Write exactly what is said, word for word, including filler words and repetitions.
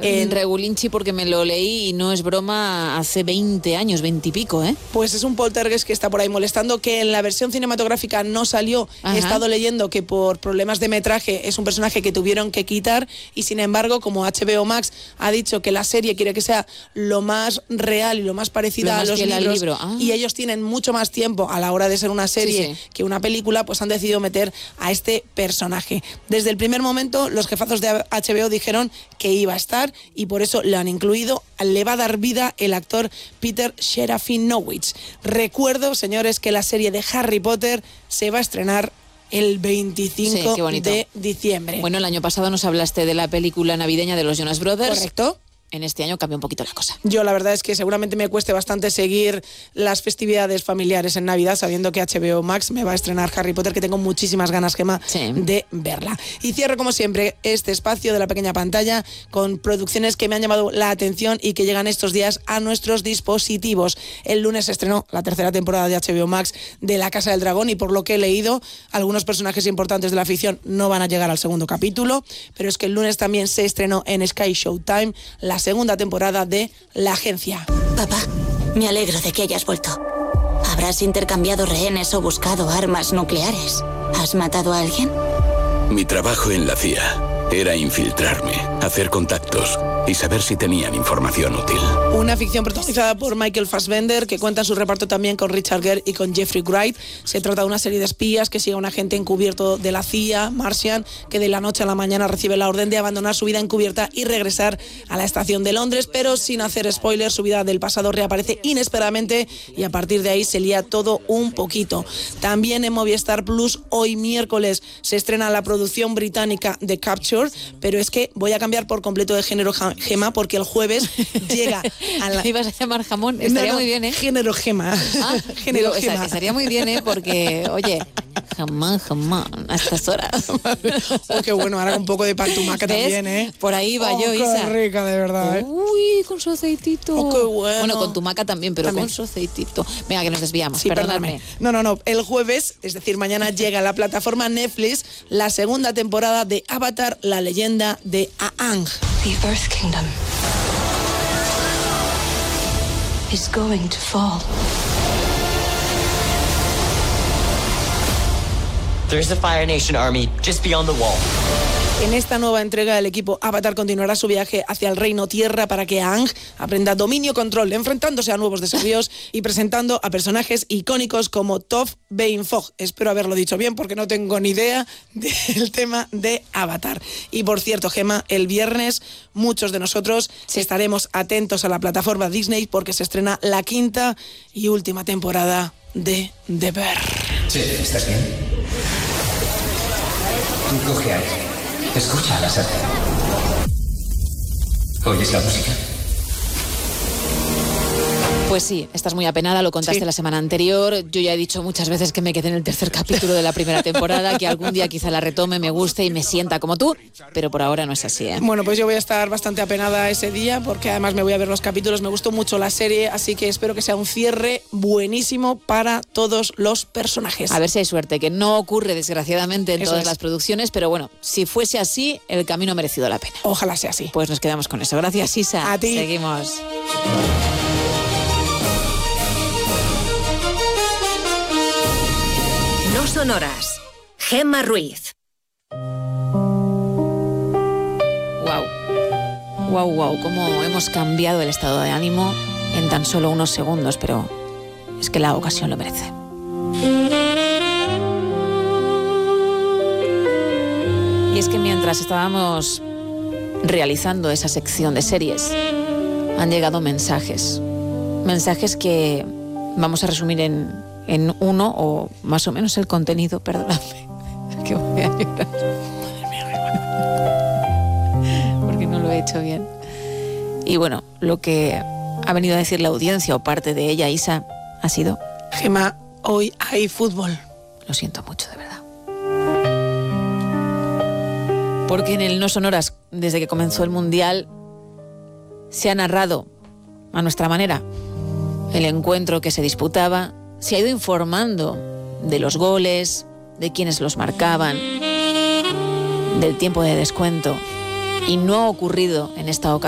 En Regulinchi, porque me lo leí y no es broma, hace veinte años, veinte y pico, ¿eh? Pues es un poltergeist que está por ahí molestando, que en la versión cinematográfica no salió. Ajá. He estado leyendo que por problemas de metraje es un personaje que tuvieron que quitar y sin embargo, como H B O Max ha dicho que la serie quiere que sea lo más real y lo más parecida lo más a los que libros libro. Ah. y ellos tienen mucho más tiempo a la hora de ser una serie sí, sí. que una película, pues han decidido meter a este personaje. Desde el primer momento los jefazos de H B O dijeron que iba a estar y por eso lo han incluido. Le va a dar vida el actor Peter Serafinowicz. Recuerdo, señores, que la serie de Harry Potter se va a estrenar el veinticinco sí, de diciembre. Bueno, el año pasado nos hablaste de la película navideña de los Jonas Brothers. Correcto. En este año cambia un poquito la cosa. Yo la verdad es que seguramente me cueste bastante seguir las festividades familiares en Navidad, sabiendo que H B O Max me va a estrenar Harry Potter, que tengo muchísimas ganas, Gemma, sí. de verla. Y cierro, como siempre, este espacio de la pequeña pantalla con producciones que me han llamado la atención y que llegan estos días a nuestros dispositivos. El lunes se estrenó la tercera temporada de H B O Max de La Casa del Dragón y por lo que he leído, algunos personajes importantes de la ficción no van a llegar al segundo capítulo, pero es que el lunes también se estrenó en Sky Showtime la segunda temporada de La Agencia. Papá, me alegro de que hayas vuelto. ¿Habrás intercambiado rehenes o buscado armas nucleares? ¿Has matado a alguien? Mi trabajo en la C I A era infiltrarme, hacer contactos y saber si tenían información útil. Una ficción protagonizada por Michael Fassbender, que cuenta en su reparto también con Richard Gere y con Jeffrey Wright. Se trata de una serie de espías que sigue a un agente encubierto de la C I A, Martian, que de la noche a la mañana recibe la orden de abandonar su vida encubierta y regresar a la estación de Londres, pero sin hacer spoilers, su vida del pasado reaparece inesperadamente y a partir de ahí se lía todo un poquito. También en Movistar Plus, hoy miércoles, se estrena la producción británica The Capture, pero es que voy a cambiar por completo de género, Gema, porque el jueves llega a la... ¿Me ibas a llamar jamón? Estaría no, no, muy bien, ¿eh? Género Gema. Ah, género digo, Gema. Estaría muy bien, ¿eh? Porque, oye, jamán, jamán, a estas horas. Oh, qué bueno, ahora con un poco de pantumaca también, ¿eh? Por ahí va oh, yo, qué Isa. Qué rica, de verdad, ¿eh? Uy, con su aceitito. Oh, qué bueno. Bueno, con tu maca también, pero también. Con su aceitito. Venga, que nos desviamos, sí, perdóname. perdóname. No, no, no. El jueves, es decir, mañana llega a la plataforma Netflix la segunda temporada de Avatar, la leyenda de Aang. The Earth Kingdom is going to fall. There's a Fire Nation army just beyond the wall. En esta nueva entrega, el equipo Avatar continuará su viaje hacia el Reino Tierra para que Aang aprenda dominio y control, enfrentándose a nuevos desafíos y presentando a personajes icónicos como Toph Beighoff. Espero haberlo dicho bien porque no tengo ni idea del tema de Avatar. Y por cierto, Gemma, el viernes muchos de nosotros sí. estaremos atentos a la plataforma Disney porque se estrena la quinta y última temporada de The Bear. Sí, ¿estás bien? Tú coge aire. Escucha a la sala. ¿Oyes la música? Pues sí, estás muy apenada, lo contaste sí. la semana anterior. Yo ya he dicho muchas veces que me quedé en el tercer capítulo de la primera temporada, que algún día quizá la retome, me guste y me sienta como tú, pero por ahora no es así, ¿eh? Bueno, pues yo voy a estar bastante apenada ese día, porque además me voy a ver los capítulos, me gustó mucho la serie, así que espero que sea un cierre buenísimo para todos los personajes. A ver si hay suerte, que no ocurre desgraciadamente en eso todas es. las producciones, pero bueno, si fuese así, el camino ha merecido la pena. Ojalá sea así. Pues nos quedamos con eso. Gracias, Isa. A ti. Seguimos. No sonoras. Gemma Ruiz. Wow. Wow, wow, cómo hemos cambiado el estado de ánimo en tan solo unos segundos, pero es que la ocasión lo merece. Y es que mientras estábamos realizando esa sección de series, han llegado mensajes. Mensajes que vamos a resumir en, en uno, o más o menos el contenido, perdóname, que voy a llorar. Porque no lo he hecho bien. Y bueno, lo que ha venido a decir la audiencia, o parte de ella, Isa, ha sido: Gemma, hoy hay fútbol. Lo siento mucho, de verdad. Porque en el No Sonoras, desde que comenzó el Mundial, se ha narrado a nuestra manera el encuentro que se disputaba, se ha ido informando de los goles, de quienes los marcaban, del tiempo de descuento, y no ha ocurrido en esta ocasión